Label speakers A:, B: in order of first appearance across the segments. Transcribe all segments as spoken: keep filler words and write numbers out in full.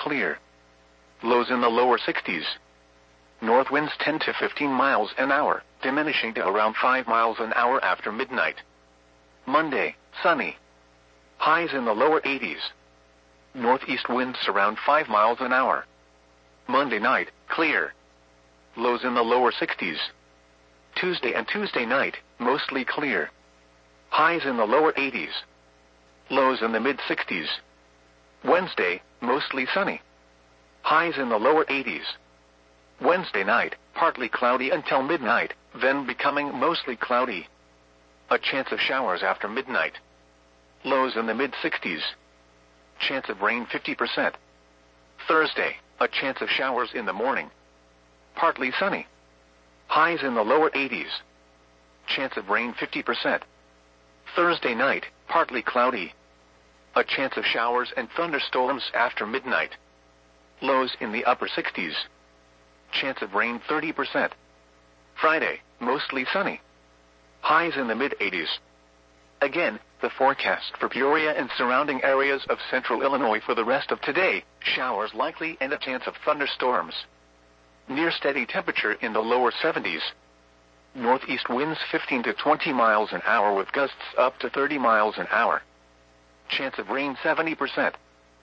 A: clear. Lows in the lower sixties. North winds ten to fifteen miles an hour, diminishing to around five miles an hour after midnight. Monday, sunny. Highs in the lower eighties. Northeast winds around five miles an hour. Monday night, clear. Lows in the lower sixties. Tuesday and Tuesday night, mostly clear. Highs in the lower eighties. Lows in the mid-sixties. Wednesday, mostly sunny. Highs in the lower eighties. Wednesday night, partly cloudy until midnight, then becoming mostly cloudy. A chance of showers after midnight. Lows in the mid-sixties. Chance of rain fifty percent. Thursday, a chance of showers in the morning. Partly sunny. Highs in the lower eighties. Chance of rain fifty percent. Thursday night, partly cloudy. A chance of showers and thunderstorms after midnight. Lows in the upper sixties. Chance of rain thirty percent. Friday, mostly sunny. Highs in the mid-eighties. Again, the forecast for Peoria and surrounding areas of central Illinois for the rest of today: showers likely and a chance of thunderstorms. Near steady temperature in the lower seventies. Northeast winds fifteen to twenty miles an hour with gusts up to thirty miles an hour. Chance of rain seventy percent.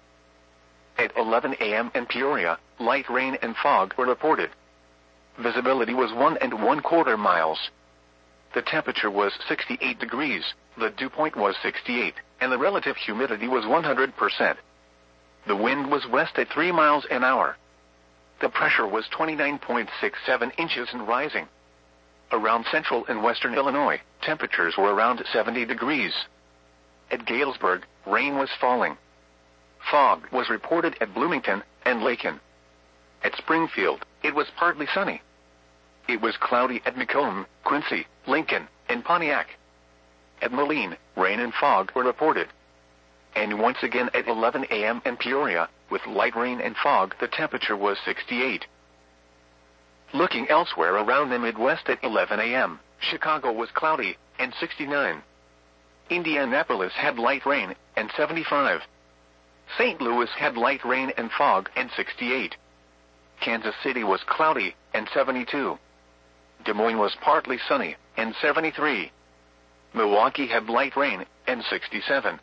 A: At eleven a m in Peoria, light rain and fog were reported. Visibility was one and one quarter miles. The temperature was sixty-eight degrees, the dew point was sixty-eight, and the relative humidity was one hundred percent. The wind was west at three miles an hour. The pressure was twenty-nine point six seven inches and rising. Around central and western Illinois, temperatures were around seventy degrees. At Galesburg, rain was falling. Fog was reported at Bloomington and Lakin. At Springfield, it was partly sunny. It was cloudy at Macomb, Quincy, Lincoln, and Pontiac. At Moline, rain and fog were reported. And once again at eleven a m in Peoria, with light rain and fog, the temperature was sixty-eight. Looking elsewhere around the Midwest at eleven a m, Chicago was cloudy and sixty-nine. Indianapolis had light rain and seventy-five. Saint Louis had light rain and fog and sixty-eight. Kansas City was cloudy and seventy-two. Des Moines was partly sunny and seventy-three. Milwaukee had light rain and sixty-seven.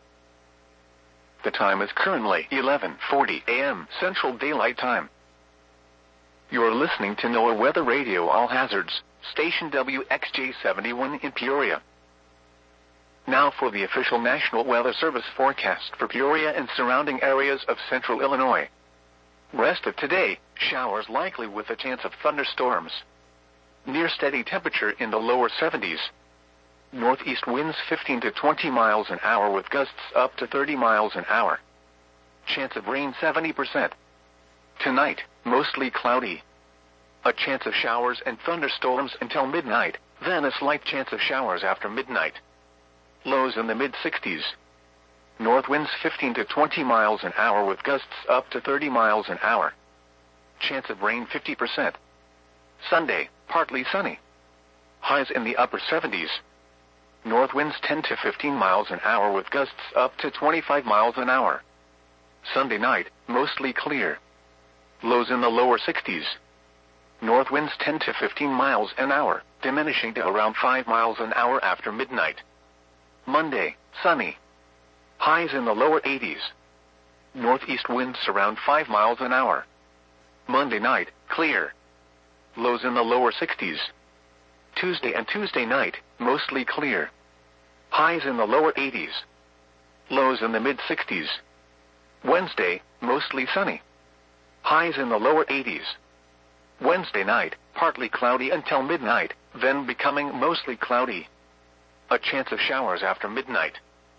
A: The time is currently eleven forty a m Central Daylight Time. You are listening to NOAA Weather Radio All Hazards, station W X J seventy-one in Peoria. Now for the official National Weather Service forecast for Peoria and surrounding areas of central Illinois. Rest of today, showers likely with a chance of thunderstorms. Near steady temperature in the lower seventies. Northeast winds fifteen to twenty miles an hour with gusts up to thirty miles an hour. Chance of rain seventy percent. Tonight, mostly cloudy. A chance of showers and thunderstorms until midnight, then a slight chance of showers after midnight. Lows in the mid-sixties. North winds fifteen to twenty miles an hour with gusts up to thirty miles an hour. Chance of rain fifty percent. Sunday, partly sunny. Highs in the upper seventies. North winds ten to fifteen miles an hour with gusts up to twenty-five miles an hour. Sunday night, mostly clear. Lows in the lower sixties. North winds ten to fifteen miles an hour, diminishing to around five miles an hour after midnight. Monday, sunny. Highs in the lower eighties. Northeast winds around five miles an hour. Monday night, clear. Lows in the lower sixties. Tuesday and Tuesday night, mostly clear. Highs in the lower eighties. Lows in the mid-sixties. Wednesday, mostly sunny. Highs in the lower eighties. Wednesday night, partly cloudy until midnight, then becoming mostly cloudy. A chance of showers after midnight.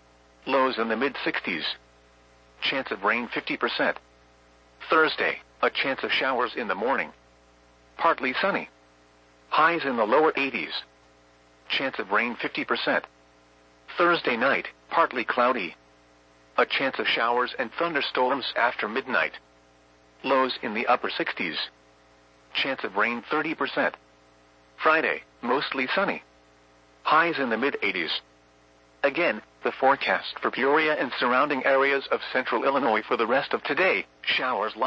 A: Lows in the mid-sixties. Chance of rain fifty percent. Thursday, a chance of showers in the morning. Partly sunny. Highs in the lower eighties. Chance of rain fifty percent. Thursday night, partly cloudy. A chance of showers and thunderstorms after midnight. Lows in the upper sixties. Chance of rain thirty percent. Friday, mostly sunny. Highs in the mid-eighties. Again, the forecast for Peoria and surrounding areas of central Illinois for the rest of today: showers likely.